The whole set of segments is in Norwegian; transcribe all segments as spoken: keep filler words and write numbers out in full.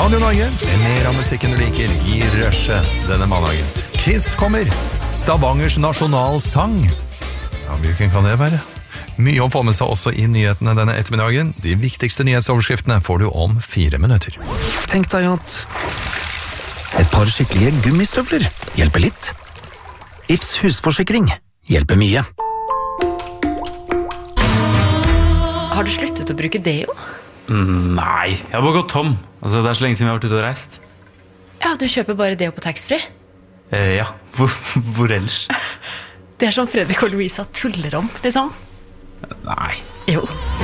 Radio Norge, mer av musikken du liker i Rushet denne mandagen. Kiss kommer, Stavangers nasjonalsang. Ja, hvilken kan det være? Mye å få med seg også i nyhetene denne ettermiddagen. De viktigste nyhetsoverskriftene får du om fire minutter. Tenk deg at et par skikkelige gummistøvler hjelper litt. Ifs husforsikring hjelper mye. Har du sluttet å bruke deo? Mm, nei, jeg har bare gått tom. Altså, det er så lenge siden vi har vært ute og reist. Ja, du kjøper bare deo på taxfree. eh, Ja, hvor, hvor ellers? Det er som Fredrik og Louisa tuller om, liksom. Nei. Jo.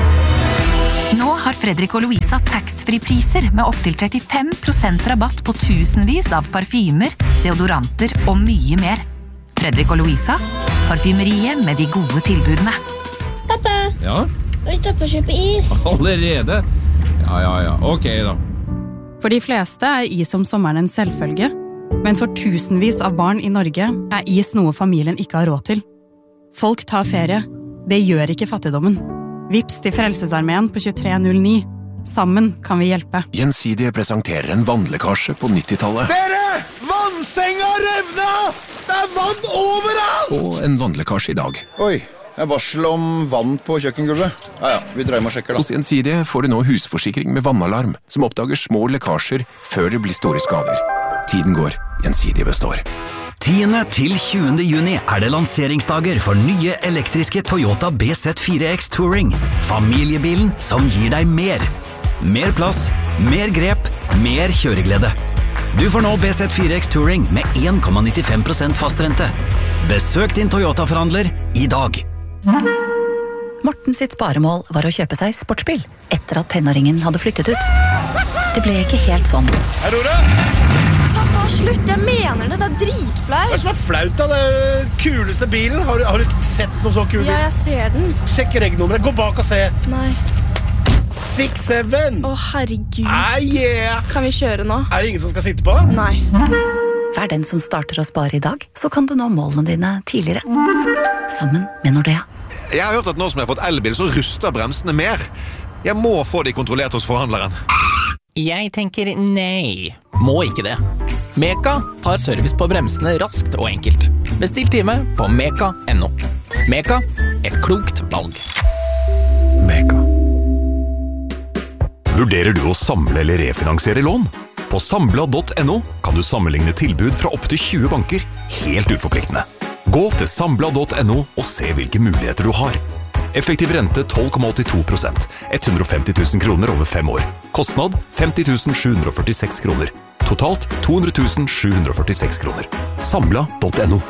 Nå har Fredrik og Louisa taxfree-priser med opp til trettifem prosent rabatt på tusenvis av parfymer, deodoranter og mye mer. Fredrik og Louisa, parfymeriet med de gode tilbudene. Pappa, Ja, vi står på å kjøpe is. allerede? Ja, ja, ja, ok da. For de fleste er is om sommeren en selvfølge, men for tusenvis av barn i Norge er is noe familien ikke har råd til. Folk tar ferie. Det gjør ikke fattigdommen. Vips til Frelsesarmeen på tjuetre null ni. Sammen kan vi hjelpe. Gjensidige presenterer en vannlekkasje på nittitallet. Dere! Vannsenga revna! Det er vann overalt! Og en vannlekkasje i dag. Oi, jeg varsel om vann på kjøkkengulvet. Ja, ja, vi drar hjem og sjekker da. Hos Gjensidige får du nå husforsikring med vannalarm, som oppdager små lekkasjer før det blir store skader. Tiden går, Gjensidige består. tiende til tjuende juni er det lanseringsdager for nye elektriske Toyota B Z fire X Touring. Familiebilen som gir deg mer. Mer plass, mer grep, mer kjøreglede. Du får nå B Z fire X Touring med en komma nittifem prosent fastrente. Besøk din Toyota-forhandler i dag. Morten sitt sparemål var å kjøpe seg sportsbil etter at tenåringen hadde flyttet ut. Det ble ikke helt sånn. Hei, Rora! Pappa, slutt, jeg mener det, det er dritflaut. Hva er det som er flaut da? Det er den kuleste bilen. Har du, har du sett noe så kul bil? Ja, jeg ser den. Sjekk regnummeret, gå bak og se. Nei. seks syv. Å, herregud. Ah, yeah! Kan vi kjøre nå? Er det ingen som skal sitte på? Nei. Vær den som starter å spare i dag, så kan du nå målene dine tidligere. Sammen med Nordea. Jeg har hørt at nå som jeg har fått elbil, så ruster bremsene mer. Jeg må få de kontrollert hos forhandleren. Jeg tenker nei. Må ikke det. Meka tar service på bremsene raskt og enkelt. Bestill time på meka punktum no. Meka, et klokt valg. Meka. Vurderer du å samle eller refinansiere lån? På sambla punktum no kan du sammenligne tilbud fra opp til tjue banker, helt uforpliktende. Gå til sambla punktum no og se hvilke muligheter du har. Effektiv rente tolv komma åttito prosent, hundre og femti tusen kroner over fem år. Kostnad femti tusen sju hundre og førtiseks kroner. Totalt to hundre tusen sju hundre og førtiseks kroner. Sambla punktum no.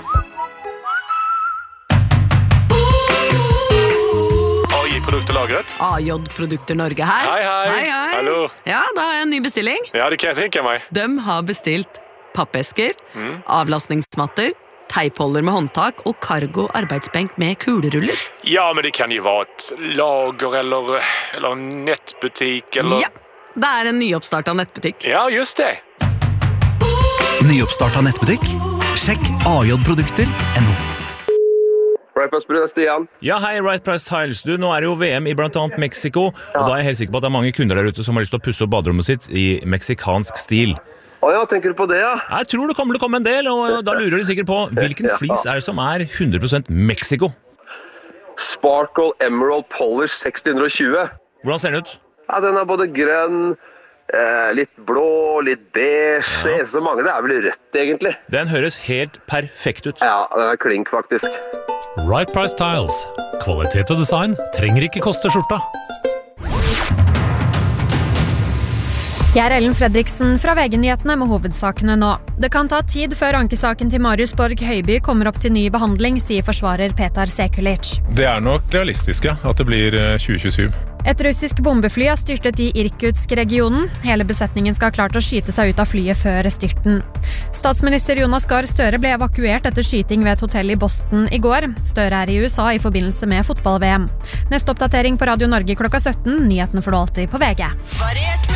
A J-produkter lagret. A J-produkter Norge her. Hei, hei. Hei, hei. Hallo. Ja, da har jeg en ny bestilling. Ja, det kan jeg tenke meg. De har bestilt pappesker, Mm. avlastningsmatter, teipholder med håndtak og cargo arbeidsbenk med kuleruller. Ja, men det kan jo være et lager eller, eller en nettbutikk eller... Ja, det er en nyoppstartet nettbutikk. Ja, just det. Nyoppstartet nettbutikk? Sjekk A J-produkter punktum no. Right Price Brun, Stian. Ja, hei, Right Price Tiles. Du, nå er det jo V M i blant annet Mexico, og da er jeg helt sikker på at det er mange kunder der ute som har lyst til å pusse opp baderommet sitt i meksikansk stil. Å ja, tenker du på det, ja? Jeg tror det kommer til å komme en del, og da lurer de sikkert på hvilken flis er det som er hundre prosent Mexico? Sparkle Emerald Polish seks hundre og tjue. Hvordan ser den ut? Ja, den er både grønn, eh, litt blå, litt beige. Ja. Det eneste som mangler er vel rødt, egentlig. Den høres helt perfekt ut. Ja, den er klink, faktisk. Right Price Tiles. Kvalitet og design trenger ikke koste skjorta. Jeg er Ellen Fredriksen fra V G-nyhetene med hovedsakene nå. Det kan ta tid før ankesaken til Marius Borg Høiby kommer opp til ny behandling, sier forsvarer Petar Sekulic. Det er nok realistisk, ja, at det blir tjue tjuesju. Et russisk bombefly har styrtet i Irkutsk-regionen. Hele besetningen skal ha klart å skyte seg ut av flyet før styrten. Statsminister Jonas Gahr Støre ble evakuert etter skyting ved et hotell i Boston i går. Støre er i U S A i forbindelse med fotball-V M. Neste oppdatering på Radio Norge klokka sytten. Nyhetene får du alltid på V G.